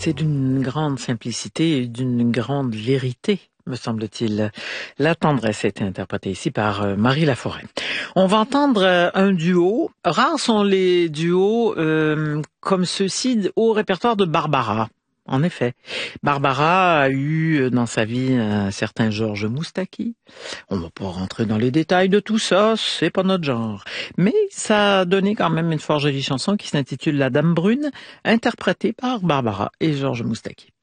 C'est d'une grande simplicité et d'une grande vérité, me semble-t-il. La tendresse est interprétée ici par Marie Laforêt. On va entendre un duo. Rares sont les duos comme ceux-ci au répertoire de Barbara. En effet, Barbara a eu dans sa vie un certain Georges Moustaki. On va pas rentrer dans les détails de tout ça, c'est pas notre genre. Mais ça a donné quand même une fort jolie chanson qui s'intitule La Dame Brune, interprétée par Barbara et Georges Moustaki.